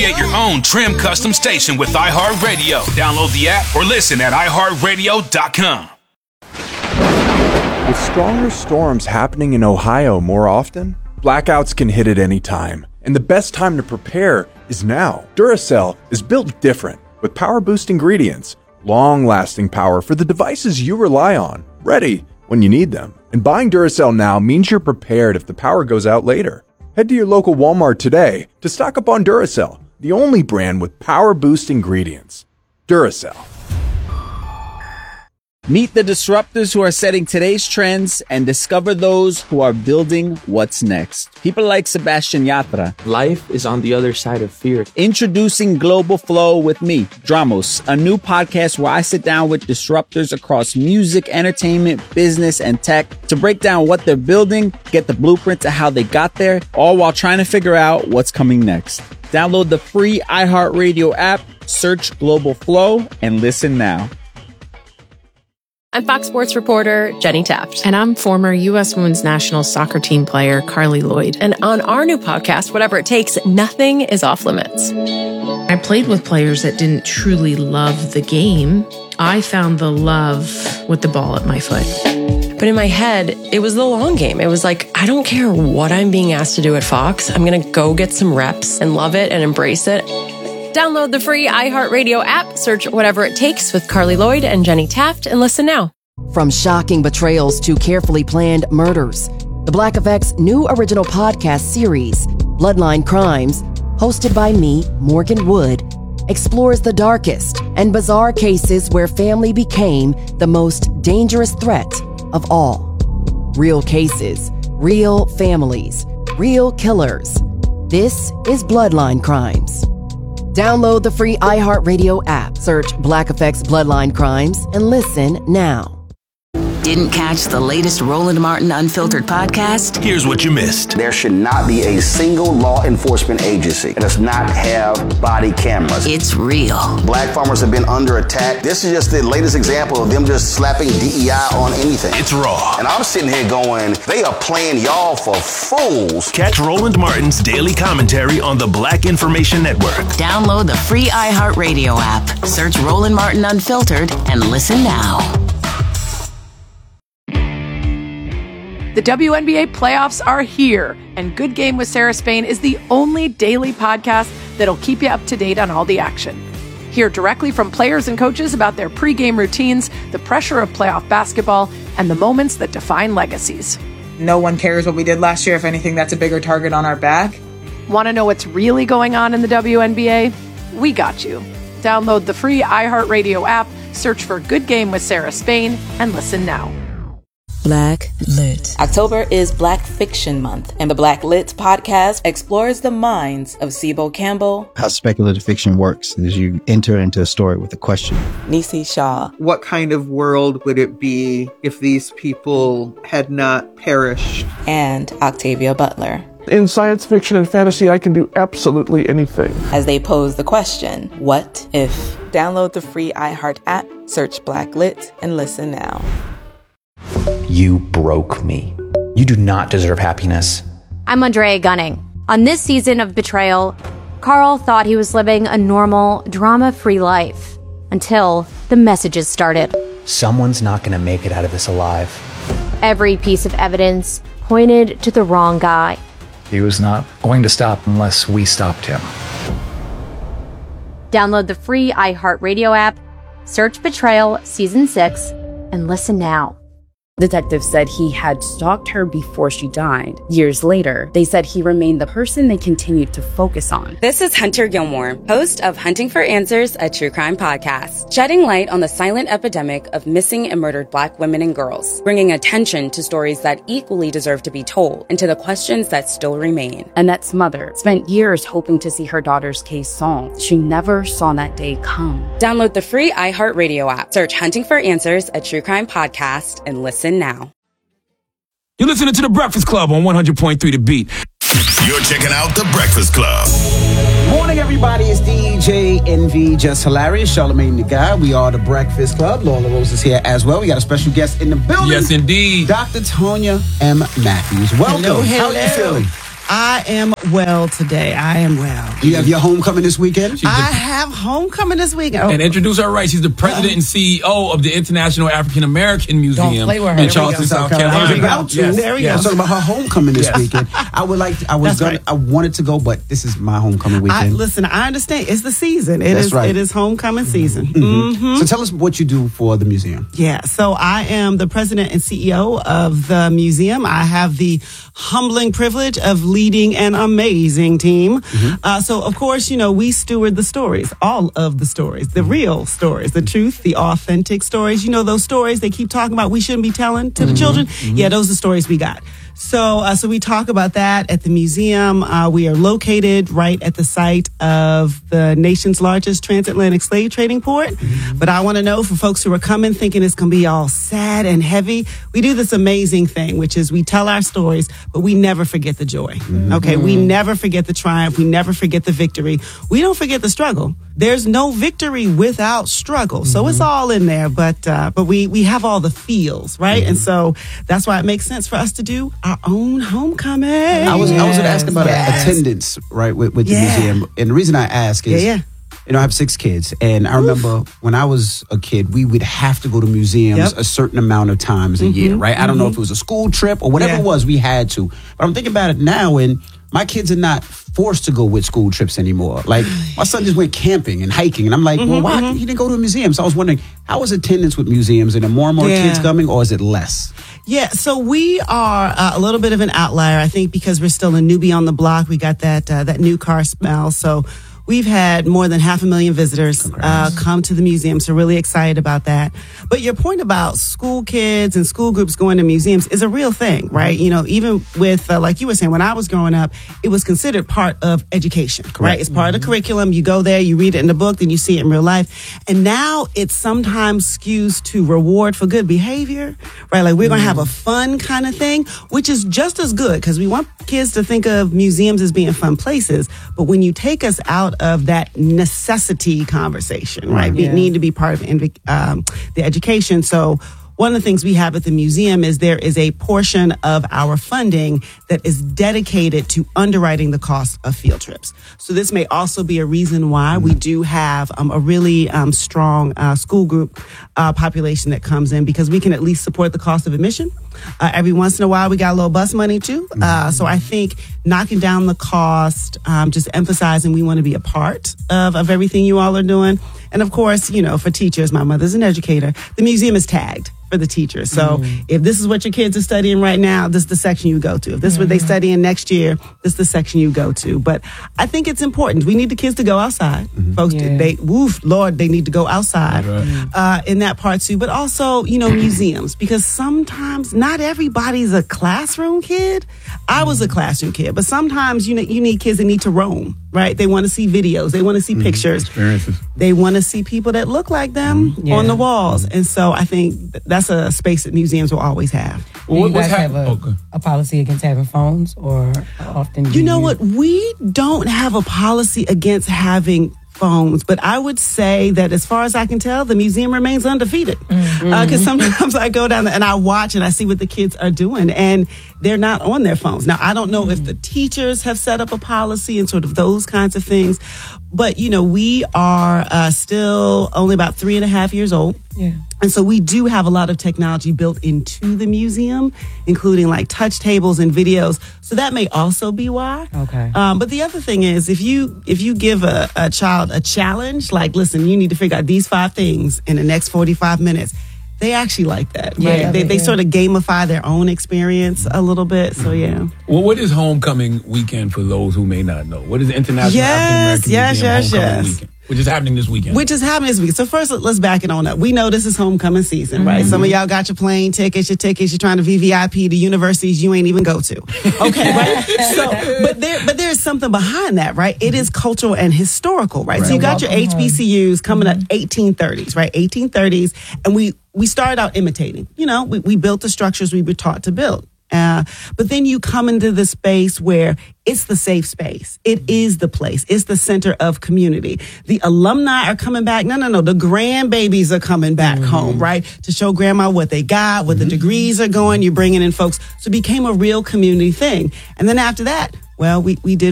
Create your own trim custom station with iHeartRadio. Download the app or listen at iHeartRadio.com. With stronger storms happening in Ohio more often, blackouts can hit at any time. And the best time to prepare is now. Duracell is built different with power boost ingredients, long-lasting power for the devices you rely on, ready when you need them. And buying Duracell now means you're prepared if the power goes out later. Head to your local Walmart today to stock up on Duracell, the only brand with power boost ingredients. Duracell. Meet the disruptors who are setting today's trends and discover those who are building what's next. People like Sebastian Yatra. Life is on the other side of fear. Introducing Global Flow with me, Dramos, a new podcast where I sit down with disruptors across music, entertainment, business, and tech to break down what they're building, get the blueprint to how they got there, all while trying to figure out what's coming next. Download the free iHeartRadio app, search Global Flow, and listen now. I'm Fox Sports reporter Jenny Taft. And I'm former U.S. Women's National Soccer Team player Carly Lloyd. And on our new podcast, Whatever It Takes, nothing is off limits. I played with players that didn't truly love the game. I found the love with the ball at my foot. But in my head, it was the long game. It was like, I don't care what I'm being asked to do at Fox. I'm going to go get some reps and love it and embrace it. Download the free iHeartRadio app, search Whatever It Takes with Carly Lloyd and Jenny Taft, and listen now. From shocking betrayals to carefully planned murders, the Black Effect's new original podcast series, Bloodline Crimes, hosted by me, Morgan Wood, explores the darkest and bizarre cases where family became the most dangerous threat of all. Real cases, real families, real killers. This is Bloodline Crimes. Download the free iHeartRadio app, search Black Effect's Bloodline Crimes, and listen now. Didn't catch the latest Roland Martin Unfiltered podcast? Here's what you missed. There should not be a single law enforcement agency that does not have body cameras. It's real. Black farmers have been under attack. This is just the latest example of them just slapping DEI on anything. It's raw. And I'm sitting here going, they are playing y'all for fools. Catch Roland Martin's daily commentary on the Black Information Network. Download the free iHeartRadio app. Search Roland Martin Unfiltered and listen now. The WNBA playoffs are here, and Good Game with Sarah Spain is the only daily podcast that'll keep you up to date on all the action. Hear directly from players and coaches about their pregame routines, the pressure of playoff basketball, and the moments that define legacies. No one cares what we did last year. If anything, that's a bigger target on our back. Want to know what's really going on in the WNBA? We got you. Download the free iHeartRadio app, search for Good Game with Sarah Spain, and listen now. Black Lit. October is Black Fiction Month, and the Black Lit podcast explores the minds of Sibo Campbell. How speculative fiction works is you enter into a story with a question. Nisi Shaw. What kind of world would it be if these people had not perished? And Octavia Butler. In science fiction and fantasy, I can do absolutely anything. As they pose the question, what if? Download the free iHeart app, search Black Lit, and listen now. You broke me. You do not deserve happiness. I'm Andrea Gunning. On this season of Betrayal, Carl thought he was living a normal, drama-free life until the messages started. Someone's not going to make it out of this alive. Every piece of evidence pointed to the wrong guy. He was not going to stop unless we stopped him. Download the free iHeartRadio app, search Betrayal Season 6, and listen now. Detectives said he had stalked her before she died. Years later, they said he remained the person they continued to focus on. This is Hunter Gilmore, host of Hunting for Answers, a true crime podcast, shedding light on the silent epidemic of missing and murdered Black women and girls, bringing attention to stories that equally deserve to be told and to the questions that still remain. Annette's mother spent years hoping to see her daughter's case solved. She never saw that day come. Download the free iHeartRadio app, search Hunting for Answers, a true crime podcast, and listen now. You're listening to The Breakfast Club on 100.3 The Beat. You're checking out The Breakfast Club. Morning, everybody. It's DJ Envy, Just Hilarious, Charlamagne the Guy. We are The Breakfast Club. Lola Rose is here as well. We got a special guest in the building. Yes, indeed. Dr. Tonya M. Matthews. Welcome. Hello. How are you feeling? I am well today. I am well. You have your homecoming this weekend? I have homecoming this weekend. And introduce her right. She's the president and CEO of the International African American Museum in Charleston, South Carolina. There we go. I'm talking about her homecoming this weekend. I wanted to go, but this is my homecoming weekend. Listen, I understand. It's the season. That's right. It is homecoming season. Mm-hmm. So tell us what you do for the museum. Yeah. So I am the president and CEO of the museum. I have the humbling privilege of leading an amazing team. So, of course, we steward the stories, all of the stories, the real stories, the truth, the authentic stories. Those stories they keep talking about we shouldn't be telling to the children. Yeah, those are the stories we got. So we talk about that at the museum. We are located right at the site of the nation's largest transatlantic slave trading port. But I want to know for folks who are coming thinking it's going to be all sad and heavy, we do this amazing thing, which is we tell our stories, but we never forget the joy. Okay, we never forget the triumph. We never forget the victory. We don't forget the struggle. There's no victory without struggle. So it's all in there, but we have all the feels, right? And so that's why it makes sense for us to do our own homecoming. I was going to ask about attendance, right, with the museum. And the reason I ask is, I have 6 kids. And I remember when I was a kid, we would have to go to museums a certain amount of times a year, right? I don't know if it was a school trip or whatever it was, we had to. But I'm thinking about it now, and my kids are not forced to go with school trips anymore. Like, my son just went camping and hiking, and I'm like, well, why he didn't go to a museum? So I was wondering, how is attendance with museums? And are more and more kids coming, or is it less? Yeah, so we are a little bit of an outlier, I think, because we're still a newbie on the block. We got that new car smell, so we've had more than 500,000 visitors come to the museum, so really excited about that. But your point about school kids and school groups going to museums is a real thing, right? Even with, like you were saying, when I was growing up, it was considered part of education, right? It's part of the curriculum. You go there, you read it in the book, then you see it in real life. And now it sometimes skews to reward for good behavior, right? Like we're going to have a fun kind of thing, which is just as good because we want kids to think of museums as being fun places. But when you take us out of that necessity conversation, right? We need to be part of the education. So one of the things we have at the museum is there is a portion of our funding that is dedicated to underwriting the cost of field trips. So this may also be a reason why we do have a really strong school group population that comes in, because we can at least support the cost of admission. Every once in a while, we got a little bus money too. So I think knocking down the cost, just emphasizing we want to be a part of everything you all are doing. And of course, for teachers, my mother's an educator, the museum is tagged for the teachers. So if this is what your kids are studying right now, this is the section you go to. If this is what they studying next year, this is the section you go to. But I think it's important. We need the kids to go outside. Folks, they need to go outside in that part too. But also, museums, because sometimes not everybody's a classroom kid. I was a classroom kid, but sometimes you need kids that need to roam, right? They want to see videos. They want to see pictures. Experiences. They want to see people that look like them on the walls. And so I think that's a space that museums will always have. Do you guys have a policy against having phones, or often? You know what? We don't have a policy against having phones, but I would say that as far as I can tell, the museum remains undefeated. Because sometimes I go down there and I watch and I see what the kids are doing, and they're not on their phones. Now, I don't know if the teachers have set up a policy and sort of those kinds of things, but we are still only about 3.5 years old. Yeah. And so we do have a lot of technology built into the museum, including like touch tables and videos. So that may also be why. Okay. But the other thing is, if you give a child a challenge, like, listen, you need to figure out these 5 things in the next 45 minutes, they actually like that. Right? Yeah, they sort of gamify their own experience a little bit. So, yeah. Well, what is homecoming weekend for those who may not know? What is the International African American Museum homecoming weekend? Which is happening this weekend. So first, let's back it on up. We know this is homecoming season, right? Some of y'all got your plane tickets, you're trying to VVIP to universities you ain't even go to. Okay, right? So, but there's something behind that, right? It is cultural and historical, right? So you got your HBCUs coming up 1830s, right? 1830s. And we started out imitating. We built the structures we were taught to build. But then you come into the space where it's the safe space. It is the place. It's the center of community. The alumni are coming back. No. The grandbabies are coming back home, right? To show grandma what they got, what the degrees are going. You're bringing in folks. So it became a real community thing. And then after that, well, we did